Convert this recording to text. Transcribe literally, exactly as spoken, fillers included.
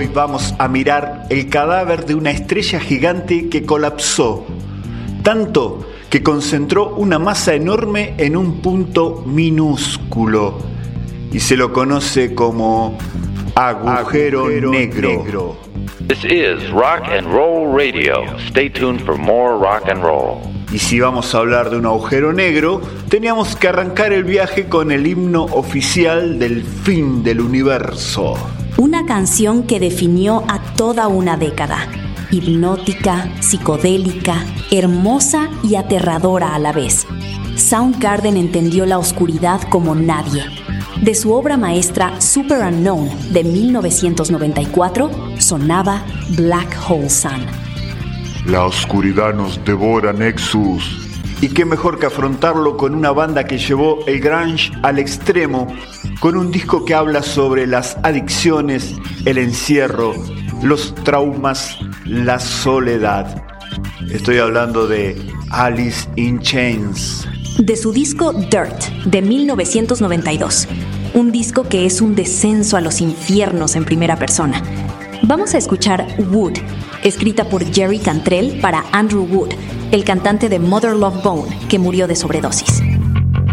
Hoy vamos a mirar el cadáver de una estrella gigante que colapsó, tanto que concentró una masa enorme en un punto minúsculo y se lo conoce como agujero, agujero negro. negro. This is Rock and Roll Radio. Stay tuned for more rock and roll. Y si vamos a hablar de un agujero negro, teníamos que arrancar el viaje con el himno oficial del fin del universo. Una canción que definió a toda una década. Hipnótica, psicodélica, hermosa y aterradora a la vez. Soundgarden entendió la oscuridad como nadie. De su obra maestra Super Unknown de mil novecientos noventa y cuatro sonaba Black Hole Sun. La oscuridad nos devora, Nexus. Y qué mejor que afrontarlo con una banda que llevó el grunge al extremo, con un disco que habla sobre las adicciones, el encierro, los traumas, la soledad. Estoy hablando de Alice in Chains. De su disco Dirt de mil novecientos noventa y dos, un disco que es un descenso a los infiernos en primera persona. Vamos a escuchar Wood, escrita por Jerry Cantrell para Andrew Wood, el cantante de Mother Love Bone, que murió de sobredosis.